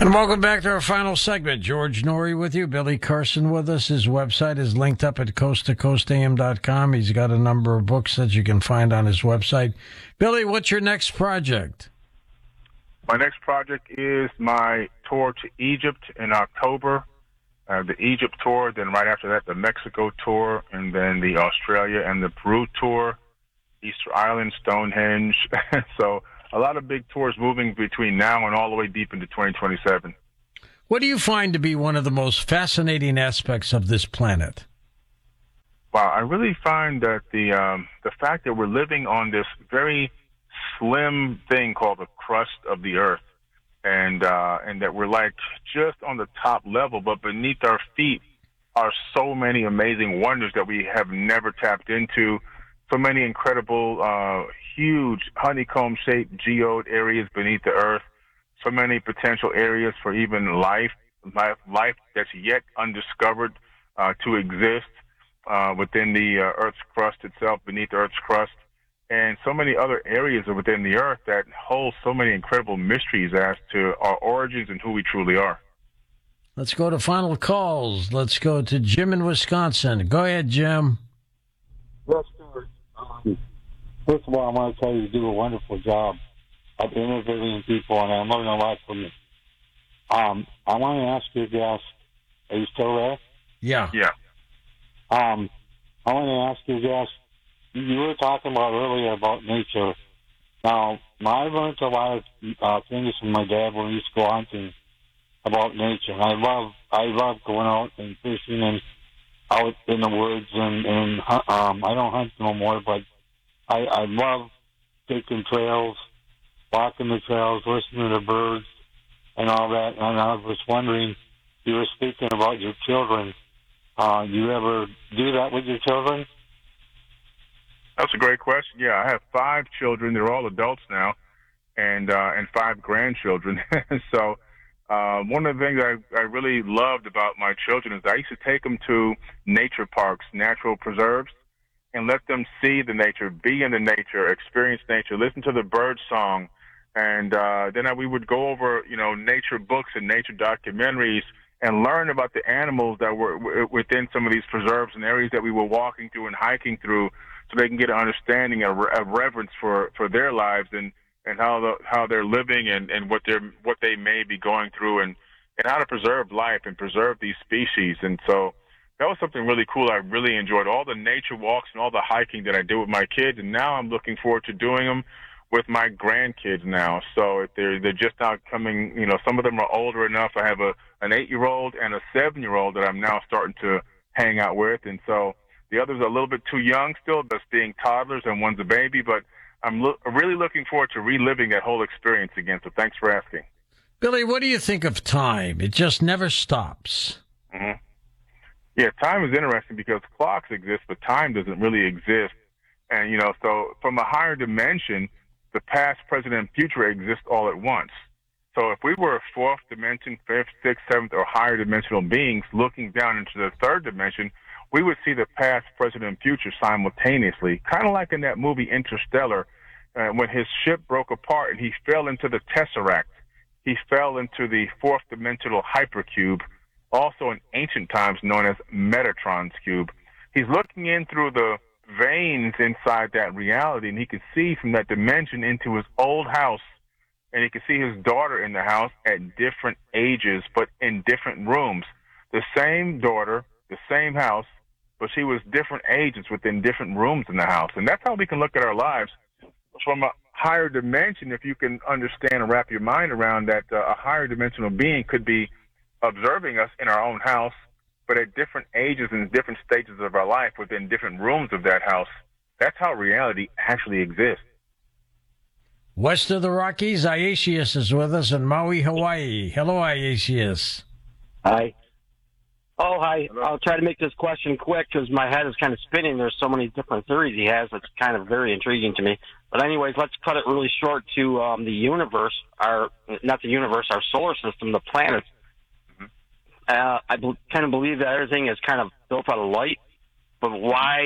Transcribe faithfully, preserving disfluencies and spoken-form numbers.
And welcome back to our final segment. George Noory with you, Billy Carson with us. His website is linked up at coast to coast a m dot com. He's got a number of books that you can find on his website. Billy, what's your next project? My next project is my tour to Egypt in October. Uh, the Egypt tour, then right after that, the Mexico tour, and then the Australia and the Peru tour, Easter Island, Stonehenge. So a lot of big tours moving between now and all the way deep into twenty twenty-seven. What do you find to be one of the most fascinating aspects of this planet? Wow, I really find that the um, the fact that we're living on this very slim thing called the crust of the earth, and uh, and that we're like just on the top level, but beneath our feet are so many amazing wonders that we have never tapped into. So many incredible, uh, huge honeycomb-shaped geode areas beneath the earth. So many potential areas for even life, life, life that's yet undiscovered uh, to exist uh, within the uh, Earth's crust itself, beneath the Earth's crust. And so many other areas within the earth that hold so many incredible mysteries as to our origins and who we truly are. Let's go to final calls. Let's go to Jim in Wisconsin. Go ahead, Jim. Yes, Stuart. Um, first of all, I want to tell you you do a wonderful job of interviewing people, and I'm learning a lot from you. Um, I want to ask your guest, are you still there? Yeah. Yeah. Um, I want to ask your guest, you were talking about earlier about nature. Now, I learned a lot of uh, things from my dad when we used to go hunting about nature. And I love, I love going out and fishing and out in the woods, and, and um, I don't hunt no more, but I, I love taking trails, walking the trails, listening to the birds and all that. And I was wondering, you were speaking about your children. Uh, do you ever do that with your children? That's a great question. Yeah, I have five children. They're all adults now, and uh, and five grandchildren. So uh, one of the things I, I really loved about my children is I used to take them to nature parks, natural preserves, and let them see the nature, be in the nature, experience nature, listen to the bird song. And uh, then I, we would go over, you know, nature books and nature documentaries and learn about the animals that were w- within some of these preserves and areas that we were walking through and hiking through, so they can get an understanding of, of reverence for, for their lives and, and how the, how they're living and, and what they're what they may be going through, and, and how to preserve life and preserve these species. And so that was something really cool. I really enjoyed all the nature walks and all the hiking that I did with my kids, and now I'm looking forward to doing them with my grandkids now. So if they're they're just now coming, you know, some of them are older enough. I have a an eight-year-old and a seven-year-old that I'm now starting to hang out with, and so the others are a little bit too young still, just being toddlers, and one's a baby. But I'm lo- really looking forward to reliving that whole experience again. So thanks for asking. Billy, what do you think of time? It just never stops. Mm-hmm. Yeah, time is interesting because clocks exist, but time doesn't really exist. And, you know, so from a higher dimension, the past, present, and future exist all at once. So if we were a fourth dimension, fifth, sixth, seventh, or higher dimensional beings looking down into the third dimension, we would see the past, present, and future simultaneously, kind of like in that movie Interstellar, uh, when his ship broke apart and he fell into the Tesseract. He fell into the fourth dimensional hypercube, also in ancient times known as Metatron's cube. He's looking in through the veins inside that reality, and he can see from that dimension into his old house, and he can see his daughter in the house at different ages, but in different rooms. The same daughter, the same house, but she was different ages within different rooms in the house. And that's how we can look at our lives from a higher dimension. If you can understand and wrap your mind around that, uh, a higher dimensional being could be observing us in our own house, but at different ages and different stages of our life within different rooms of that house. That's how reality actually exists. West of the Rockies, Iasius is with us in Maui, Hawaii. Hello, Iasius. Hi. Oh, hi. Hello. I'll try to make this question quick because my head is kind of spinning. There's so many different theories he has. It's kind of very intriguing to me. But anyways, let's cut it really short to um, the universe, our not the universe, our solar system, the planets. Mm-hmm. Uh, I be- kind of believe that everything is kind of built out of light. But why